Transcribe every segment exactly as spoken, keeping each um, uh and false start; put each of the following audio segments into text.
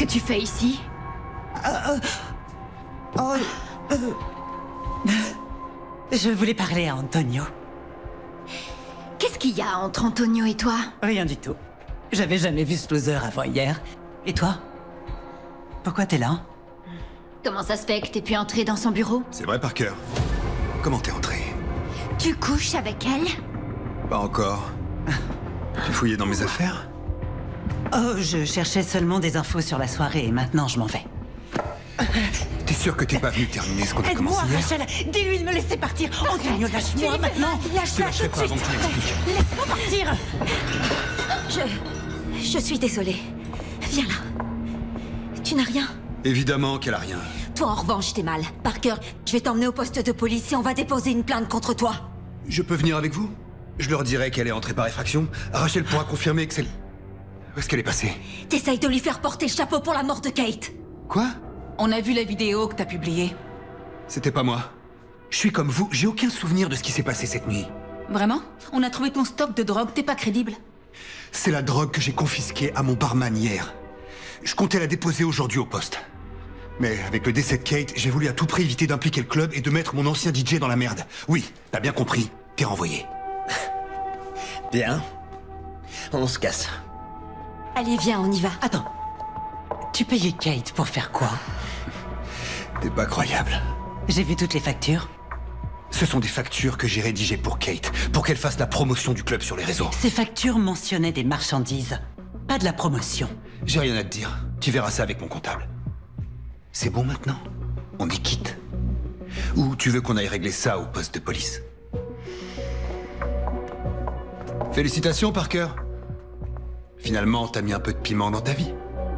que tu fais ici? Euh, oh, euh, je voulais parler à Antonio. Qu'est-ce qu'il y a entre Antonio et toi? Rien du tout. J'avais jamais vu ce loser avant hier. Et toi? Pourquoi t'es là? Comment ça se fait que t'aies pu entrer dans son bureau? C'est vrai, Parker. Comment t'es entré? Tu couches avec elle? Pas encore. Tu fouillais dans mes affaires? Oh, je cherchais seulement des infos sur la soirée et maintenant je m'en vais. T'es sûr que t'es pas venu terminer ce qu'on a Aide-moi, commencé hier? Rachel! Dis-lui de me laisser partir! Antonio, lâche-moi maintenant! Je te Lâche-la lâcherai tout pas de avant que tu suite! m'expliques. Laisse-moi partir! Je... Je suis désolée. Viens là. Tu n'as rien? Évidemment qu'elle a rien. Toi, en revanche, t'es mal. Parker, je vais t'emmener au poste de police et on va déposer une plainte contre toi. Je peux venir avec vous? Je leur dirai qu'elle est entrée par effraction. Rachel pourra confirmer que c'est... Où est-ce qu'elle est passée? T'essayes de lui faire porter le chapeau pour la mort de Kate. Quoi? On a vu la vidéo que t'as publiée. C'était pas moi. Je suis comme vous, j'ai aucun souvenir de ce qui s'est passé cette nuit. Vraiment? On a trouvé ton stock de drogue, t'es pas crédible? C'est la drogue que j'ai confisquée à mon barman hier. Je comptais la déposer aujourd'hui au poste. Mais avec le décès de Kate, j'ai voulu à tout prix éviter d'impliquer le club et de mettre mon ancien D J dans la merde. Oui, t'as bien compris, t'es renvoyé. Bien. On se casse. Allez, viens, on y va. Attends. Tu payais Kate pour faire quoi? T'es pas croyable. J'ai vu toutes les factures. Ce sont des factures que j'ai rédigées pour Kate, pour qu'elle fasse la promotion du club sur les réseaux. Ces factures mentionnaient des marchandises, pas de la promotion. J'ai rien à te dire. Tu verras ça avec mon comptable. C'est bon maintenant? On est quitte? Ou tu veux qu'on aille régler ça au poste de police? Félicitations, Parker. Finalement, t'as mis un peu de piment dans ta vie.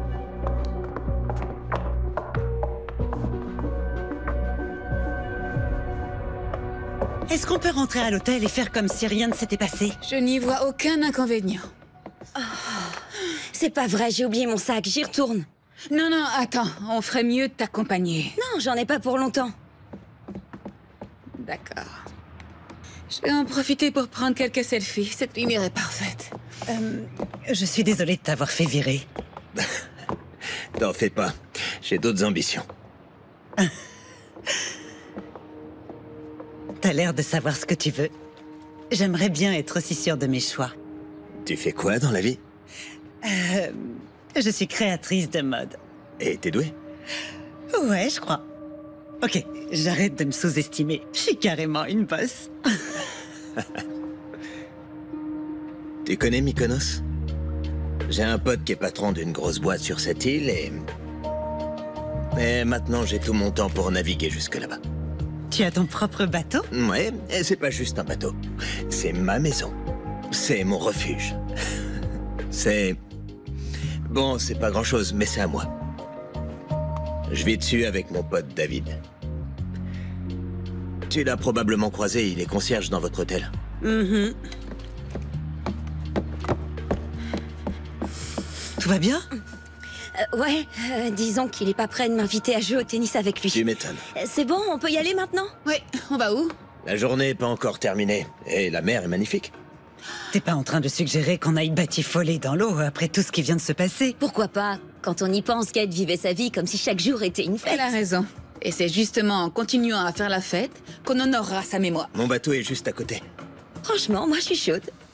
Est-ce qu'on peut rentrer à l'hôtel et faire comme si rien ne s'était passé? Je n'y vois aucun inconvénient. C'est pas vrai, j'ai oublié mon sac, j'y retourne. Non, non, attends, on ferait mieux de t'accompagner. Non, j'en ai pas pour longtemps. D'accord. Je vais en profiter pour prendre quelques selfies. Cette lumière est parfaite. Euh, je suis désolée de t'avoir fait virer. T'en fais pas. J'ai d'autres ambitions. T'as l'air de savoir ce que tu veux. J'aimerais bien être aussi sûre de mes choix. Tu fais quoi dans la vie? Euh, je suis créatrice de mode. Et t'es douée? Ouais, je crois. Ok, j'arrête de me sous-estimer. Je suis carrément une bosse. Tu connais Mykonos? J'ai un pote qui est patron d'une grosse boîte sur cette île et... Et maintenant j'ai tout mon temps pour naviguer jusque là-bas. Tu as ton propre bateau? Ouais, et c'est pas juste un bateau. C'est ma maison. C'est mon refuge. C'est... Bon, c'est pas grand-chose, mais c'est à moi. Je vis dessus avec mon pote David. Tu l'as probablement croisé, il est concierge dans votre hôtel. Mhm. Tout va bien? Euh, ouais, euh, disons qu'il est pas prêt de m'inviter à jouer au tennis avec lui. Tu m'étonnes. Euh, C'est bon, on peut y aller maintenant? Oui, on va où? La journée est pas encore terminée, et la mer est magnifique. T'es pas en train de suggérer qu'on aille batifoler dans l'eau après tout ce qui vient de se passer? Pourquoi pas? Quand on y pense, Kate vivait sa vie comme si chaque jour était une fête. Elle a raison. Et c'est justement en continuant à faire la fête qu'on honorera sa mémoire. Mon bateau est juste à côté. Franchement, moi je suis chaude.